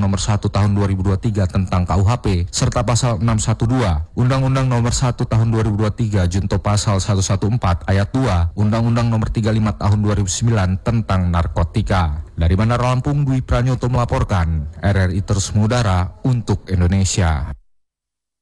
Nomor 1 Tahun 2023 tentang KUHP serta Pasal 612 Undang-Undang Nomor 1 Tahun 2023 junto Pasal 114 Ayat 2 Undang-Undang Nomor 35 Tahun 2009 tentang narkotika. Dari Bandar Lampung, Dwi Pranyoto melaporkan. RRI terus mengudara untuk Indonesia.